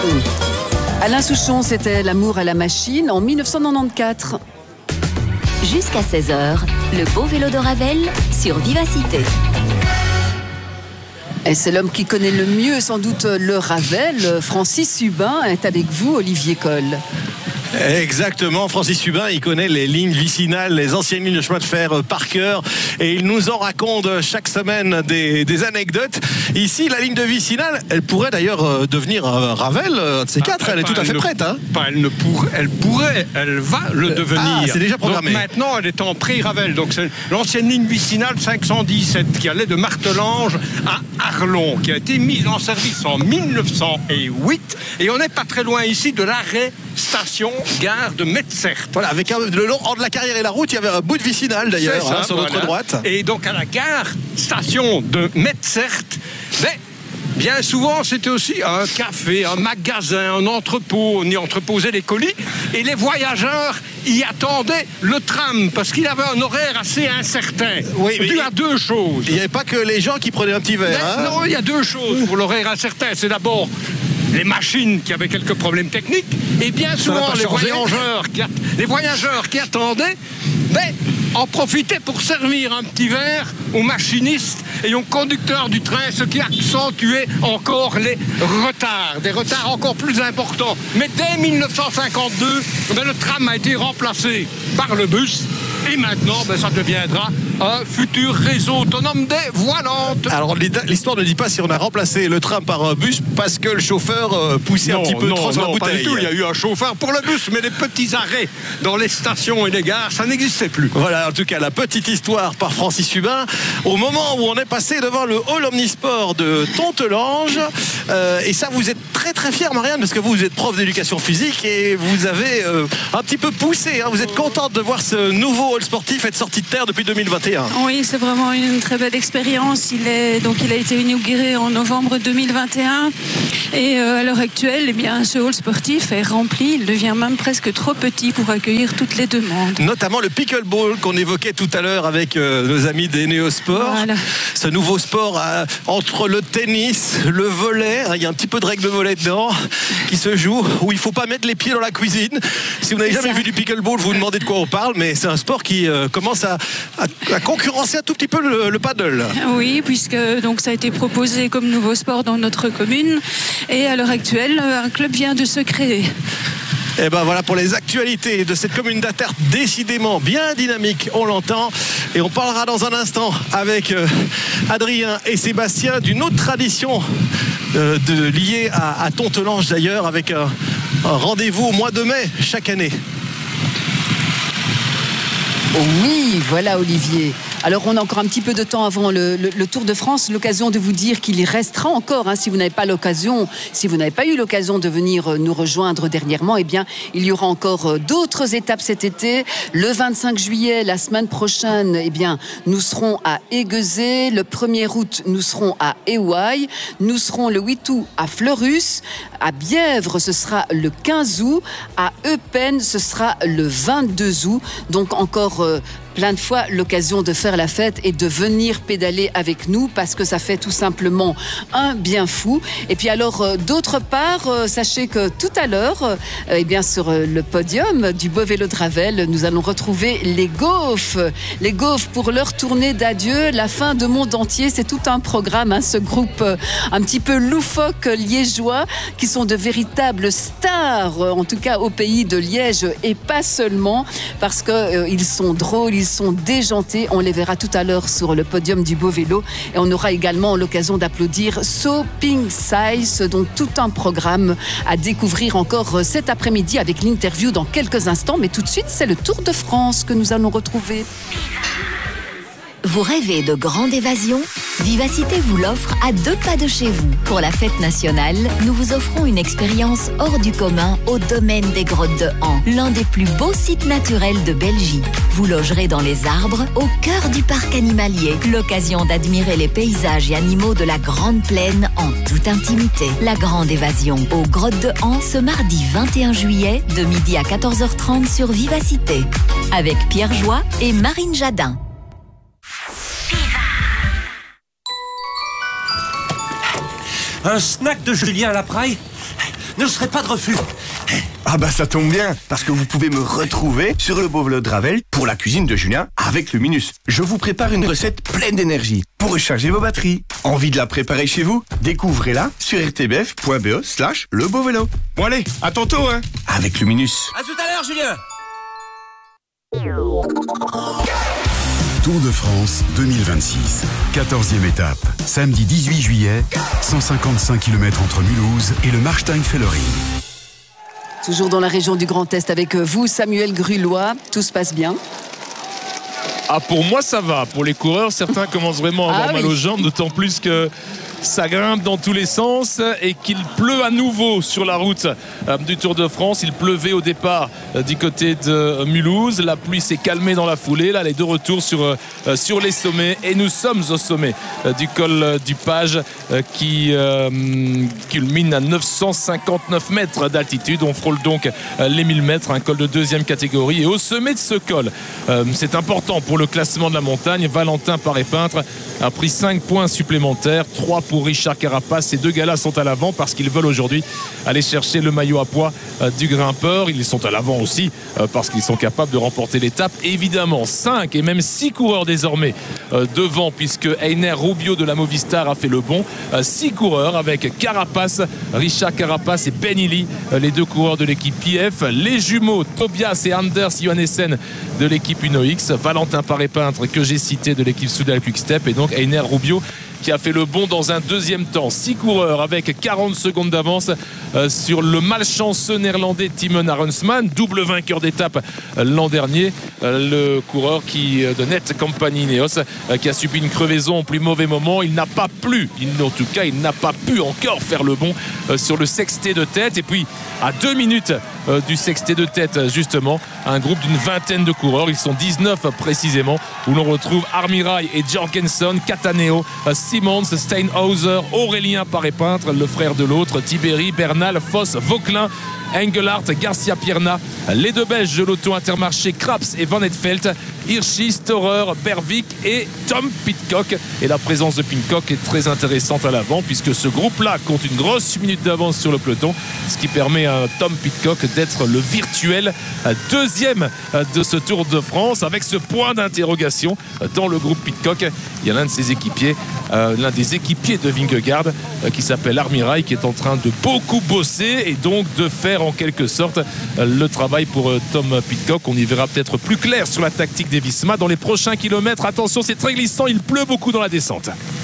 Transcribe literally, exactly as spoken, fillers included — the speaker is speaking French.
Alain Souchon, c'était L'amour à la machine en mille neuf cent quatre-vingt-quatorze. Jusqu'à seize heures, le beau vélo de Ravel sur Vivacité. Et c'est l'homme qui connaît le mieux sans doute le Ravel. Francis Hubin est avec vous, Olivier Coll. Exactement, Francis Hubin, il connaît les lignes vicinales, les anciennes lignes de chemin de fer par cœur, et il nous en raconte chaque semaine des, des anecdotes. Ici, la ligne de vicinale, elle pourrait d'ailleurs devenir Ravel, un de ces quatre, elle est tout à fait prête. Hein. Pas, elle, ne pour, elle pourrait, elle va le devenir. Ah, c'est déjà programmé. Donc maintenant, elle est en pré-Ravel. Donc c'est l'ancienne ligne vicinale cinq cent dix-sept qui allait de Martelange à Arlon, qui a été mise en service en mille neuf cent huit. Et on n'est pas très loin ici de l'arrêt station gare de Metzert. Voilà, avec un, le long entre la carrière et la route, il y avait un bout de vicinal d'ailleurs, hein, sur voilà. notre droite. Et donc à la gare station de Metzert, mais bien souvent, c'était aussi un café, un magasin, un entrepôt. On y entreposait les colis. Et les voyageurs y attendaient le tram parce qu'il avait un horaire assez incertain. Oui, dû à deux choses. Il n'y avait pas que les gens qui prenaient un petit verre. Mais, hein. Non, il y a deux choses pour l'horaire incertain. C'est d'abord les machines qui avaient quelques problèmes techniques. Et bien souvent, les voyageurs, qui, les voyageurs qui attendaient, ben, en profitaient pour servir un petit verre aux machinistes et aux conducteurs du train, ce qui accentuait encore les retards, des retards encore plus importants. Mais dès mille neuf cent cinquante-deux, ben, le tram a été remplacé par le bus. Et maintenant, ben, ça deviendra un futur réseau autonome des volantes. Alors, l'histoire ne dit pas si on a remplacé le tram par un bus parce que le chauffeur euh, poussait non, un petit peu non, trop non, sur la non, bouteille. Pas du tout. Il y a eu un chauffeur pour le bus, mais les petits arrêts dans les stations et les gares, ça n'existait plus. Voilà, en tout cas, la petite histoire par Francis Hubin. Au moment où on est passé devant le hall omnisport de Tontelange, euh, et ça, vous êtes très très fière, Marianne, parce que vous, vous êtes prof d'éducation physique et vous avez euh, un petit peu poussé. Hein, vous êtes contente de voir ce nouveau hall sportif être sorti de terre depuis deux mille vingt et un. Oui, c'est vraiment une très belle expérience. Il est donc il a été inauguré en novembre deux mille vingt et un et euh, à l'heure actuelle, eh bien, ce hall sportif est rempli. Il devient même presque trop petit pour accueillir toutes les demandes. Notamment le pickleball qu'on évoquait tout à l'heure avec euh, nos amis des Néosports. Voilà. Ce nouveau sport euh, entre le tennis, le volley, hein, il y a un petit peu de règle de volley dedans qui se joue, où il ne faut pas mettre les pieds dans la cuisine. Si vous n'avez jamais ça. vu du pickleball, vous vous demandez de quoi on parle, mais c'est un sport qui euh, commence à, à, à concurrencer un tout petit peu le, le paddle. Oui, puisque donc, ça a été proposé comme nouveau sport dans notre commune et à l'heure actuelle, un club vient de se créer. Et ben voilà pour les actualités de cette commune d'Attert, décidément bien dynamique, on l'entend. Et on parlera dans un instant avec euh, Adrien et Sébastien d'une autre tradition euh, de, liée à, à Tontelange d'ailleurs, avec un, un rendez-vous au mois de mai chaque année. Oui, voilà Olivier. Alors on a encore un petit peu de temps avant le, le, le Tour de France, l'occasion de vous dire qu'il y restera encore, hein, si vous n'avez pas l'occasion, si vous n'avez pas eu l'occasion de venir nous rejoindre dernièrement, eh bien il y aura encore d'autres étapes cet été. Le vingt-cinq juillet, la semaine prochaine, eh bien nous serons à Aiguezé. Le premier août, nous serons à Éouaille. Nous serons le huit août à Fleurus. À Bièvre, ce sera le quinze août. À Eupen, ce sera le vingt-deux août. Donc encore euh, plein de fois l'occasion de faire la fête et de venir pédaler avec nous parce que ça fait tout simplement un bien fou. Et puis alors euh, d'autre part, euh, sachez que tout à l'heure, euh, eh bien sur euh, le podium du beau vélo de Ravel, nous allons retrouver les Gaufs. Les Gaufs pour leur tournée d'adieu, la fin de monde entier, c'est tout un programme, hein, ce groupe euh, un petit peu loufoque liégeois qui sont de véritables stars, euh, en tout cas au pays de Liège et pas seulement, parce que euh, ils sont drôles, ils sont déjantés. On les verra tout à l'heure sur le podium du beau vélo et on aura également l'occasion d'applaudir So Pink Size, donc tout un programme à découvrir encore cet après-midi avec l'interview dans quelques instants, mais tout de suite c'est le Tour de France que nous allons retrouver. Vous rêvez de grande évasion ? Vivacité vous l'offre à deux pas de chez vous. Pour la fête nationale, nous vous offrons une expérience hors du commun au domaine des Grottes de Han, l'un des plus beaux sites naturels de Belgique. Vous logerez dans les arbres, au cœur du parc animalier. L'occasion d'admirer les paysages et animaux de la Grande Plaine en toute intimité. La grande évasion aux Grottes de Han ce mardi vingt et un juillet de midi à quatorze heures trente sur Vivacité. Avec Pierre Joie et Marine Jadin. Un snack de Julien Lapraille. ne serait pas de refus. Ah bah ça tombe bien, parce que vous pouvez me retrouver sur le beau vélo de Ravel pour la cuisine de Julien avec Luminus. Je vous prépare une recette pleine d'énergie pour recharger vos batteries. Envie de la préparer chez vous? Découvrez-la sur rtbf.be slash le beau vélo. Bon allez, à tantôt hein, avec Luminus. À tout à l'heure, Julien. Tour de France deux mille vingt-six, quatorzième étape, samedi dix-huit juillet, cent cinquante-cinq kilomètres entre Mulhouse et le Marstein-Fellerie. Toujours dans la région du Grand Est avec vous, Samuel Grulois. Tout se passe bien? Ah, pour moi, ça va. Pour les coureurs, certains commencent vraiment à avoir ah, mal oui. aux jambes, d'autant plus que ça grimpe dans tous les sens et qu'il pleut à nouveau sur la route euh, du Tour de France. Il pleuvait au départ euh, du côté de euh, Mulhouse. La pluie s'est calmée dans la foulée. Là, les deux retours sur, euh, sur les sommets. Et nous sommes au sommet euh, du col euh, du Page euh, qui euh, culmine à neuf cent cinquante-neuf mètres d'altitude. On frôle donc euh, les mille mètres, un col de deuxième catégorie. Et au sommet de ce col, euh, c'est important pour le classement de la montagne. Valentin Paré-Peintre a pris cinq points supplémentaires, trois pour Richard Carapace. Ces deux gars-là sont à l'avant parce qu'ils veulent aujourd'hui aller chercher le maillot à pois euh, du grimpeur. Ils sont à l'avant aussi euh, parce qu'ils sont capables de remporter l'étape. Évidemment, cinq et même six coureurs désormais euh, devant, puisque Einer Rubio de la Movistar a fait le bon. Euh, six coureurs avec Carapace, Richard Carapace et Ben Illy, euh, les deux coureurs de l'équipe I F. Les jumeaux Tobias et Anders Johannessen de l'équipe Uno X. Valentin Paré-Peintre que j'ai cité de l'équipe Soudal Quick-Step et donc Einer Rubio qui a fait le bon dans un deuxième temps. Six coureurs avec quarante secondes d'avance euh, sur le malchanceux néerlandais Timon Arensman, double vainqueur d'étape euh, l'an dernier. Euh, le coureur qui, euh, de Net Compagnie Ineos euh, qui a subi une crevaison au plus mauvais moment. Il n'a pas pu, il, en tout cas, il n'a pas pu encore faire le bon euh, sur le sexté de tête. Et puis, à deux minutes euh, du sexté de tête, justement, un groupe d'une vingtaine de coureurs. Ils sont dix-neuf précisément, où l'on retrouve Armirail et Jorgensen, Cataneo, euh, Simons, Steinhauser, Aurélien Paré-Peintre, le frère de l'autre, Tiberi, Bernal, Foss, Vauquelin, Engelhardt, Garcia Pierna, les deux Belges de l'auto Intermarché, Kraps et Van Etfeldt, Hirschi, Storer, Berwick et Tom Pidcock. Et la présence de Pidcock est très intéressante à l'avant puisque ce groupe-là compte une grosse minute d'avance sur le peloton, ce qui permet à Tom Pidcock d'être le virtuel deuxième de ce Tour de France avec ce point d'interrogation dans le groupe Pidcock. Il y a l'un de ses équipiers, euh, l'un des équipiers de Vingegaard euh, qui s'appelle Armirail, qui est en train de beaucoup bosser et donc de faire en quelque sorte euh, le travail pour euh, Tom Pidcock. On y verra peut-être plus clair sur la tactique des Visma dans les prochains kilomètres. Attention, c'est très glissant, il pleut beaucoup dans la descente.